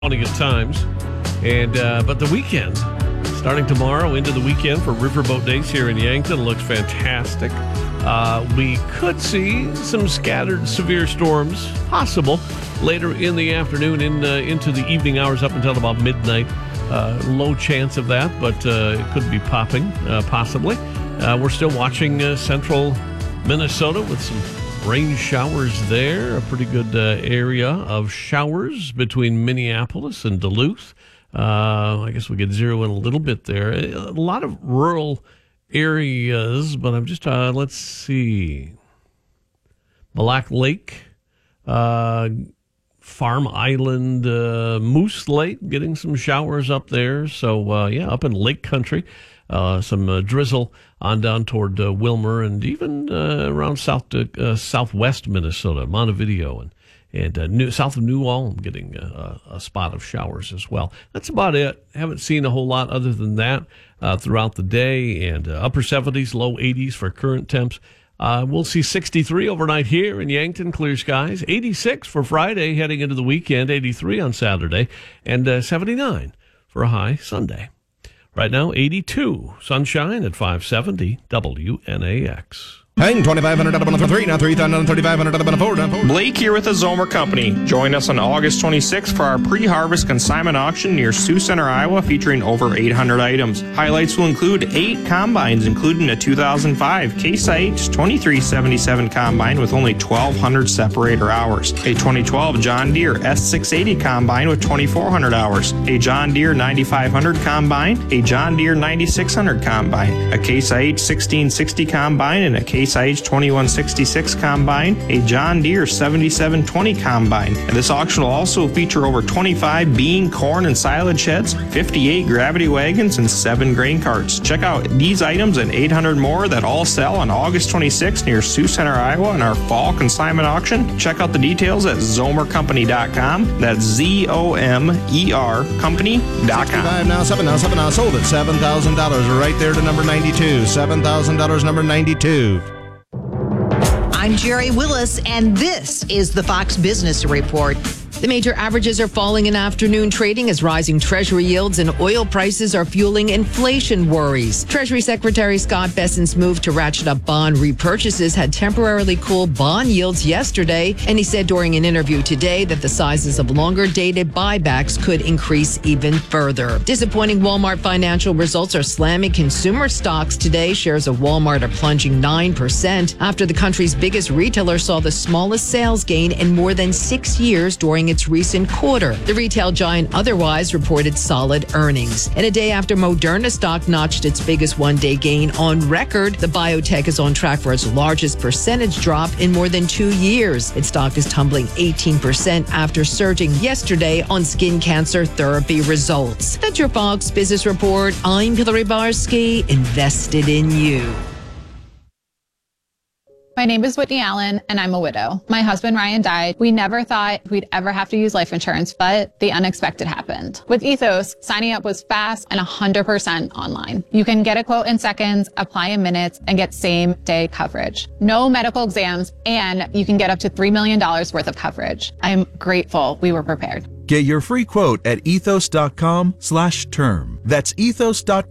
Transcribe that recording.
At times, and but the weekend starting tomorrow into the weekend for Riverboat Days here in Yankton looks fantastic. We could see some scattered severe storms possible later in the afternoon into the evening hours up until about midnight. Low chance of that, but it could be popping possibly. We're still watching central Minnesota with some rain showers there, a pretty good area of showers between Minneapolis and Duluth. I guess we could zero in a little bit there. A lot of rural areas, but I'm just, let's see. Black Lake, Farm Island, Moose Lake, getting some showers up there. So, up in Lake Country. Some drizzle on down toward Wilmer and even around southwest Minnesota, Montevideo and south of New Ulm, getting a spot of showers as well. That's about it. Haven't seen a whole lot other than that throughout the day, and upper 70s, low 80s for current temps. We'll see 63 overnight here in Yankton, clear skies, 86 for Friday heading into the weekend, 83 on Saturday, and 79 for a high Sunday. Right now, 82. Sunshine at 570 WNAX. Hang 2,500 up on the 3, now 3,500 up on the 4, down 4. Blake here with the Zomer Company. Join us on August 26th for our pre-harvest consignment auction near Sioux Center, Iowa, featuring over 800 items. Highlights will include 8 combines, including a 2005 Case IH 2377 combine with only 1,200 separator hours, a 2012 John Deere S680 combine with 2,400 hours, a John Deere 9500 combine, a John Deere 9600 combine, a Case IH 1660 combine, and a Case IH 2166 combine, a John Deere 7720 combine. And this auction will also feature over 25 bean, corn, and silage sheds, 58 gravity wagons, and 7 grain carts. Check out these items and 800 more that all sell on August 26th near Sioux Center, Iowa in our fall consignment auction. Check out the details at zomercompany.com. That's ZOMER company.com. 65 now, 7 now, 7 now, sold at $7,000 right there to number 92. $7,000 number 92. I'm Jerry Willis, and this is the Fox Business Report. The major averages are falling in afternoon trading as rising Treasury yields and oil prices are fueling inflation worries. Treasury Secretary Scott Bessent's move to ratchet up bond repurchases had temporarily cooled bond yields yesterday, and he said during an interview today that the sizes of longer-dated buybacks could increase even further. Disappointing Walmart financial results are slamming consumer stocks today. Shares of Walmart are plunging 9% after the country's biggest retailer saw the smallest sales gain in more than 6 years during its recent quarter. The retail giant otherwise reported solid earnings. In a day after Moderna stock notched its biggest one-day gain on record, the biotech is on track for its largest percentage drop in more than 2 years. Its stock is tumbling 18% after surging yesterday on skin cancer therapy results. That's your Fox Business Report. I'm Hillary Barsky, invested in you. My name is Whitney Allen, and I'm a widow. My husband, Ryan, died. We never thought we'd ever have to use life insurance, but the unexpected happened. With Ethos, signing up was fast and 100% online. You can get a quote in seconds, apply in minutes, and get same-day coverage. No medical exams, and you can get up to $3 million worth of coverage. I'm grateful we were prepared. Get your free quote at ethos.com/term. That's ethos.com.